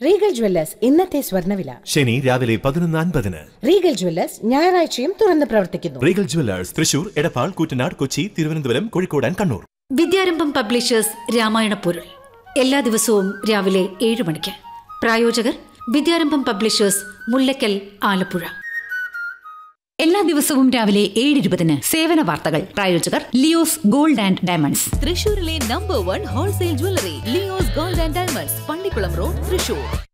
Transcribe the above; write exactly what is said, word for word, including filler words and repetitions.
Regal Jewellers ഇന്നത്തെ സ്വർണ്ണവില. ശനി രാവിലെ പതിനൊന്ന് അൻപതിന്. റീഗൽ ജ്വല്ലേഴ്സ് ഞായറാഴ്ചയും തുറന്ന് പ്രവർത്തിക്കുന്നു. Regal Jewellers Thrissur, Edappal, Koottanad, Kochi, Thiruvananthapuram, Kozhikode and Kannur. Vidyarambham publishers Ramayana പൊരുൾ എല്ലാ ദിവസവും രാവിലെ ഏഴ് മണിക്ക്. പ്രായോജകർ വിദ്യാരംഭം പബ്ലിഷേഴ്സ്, മുല്ലക്കൽ, ആലപ്പുഴ. എല്ലാ ദിവസവും രാവിലെ ഏഴ് ഇരുപതിന് സേവന വാർത്തകൾ. പ്രായോജകർ ലിയോസ് ഗോൾഡ് ആൻഡ് ഡയമണ്ട്സ്, തൃശൂരിലെ number one wholesale jewellery Leo's gold and diamonds, Pallikkulam road, Thrissur.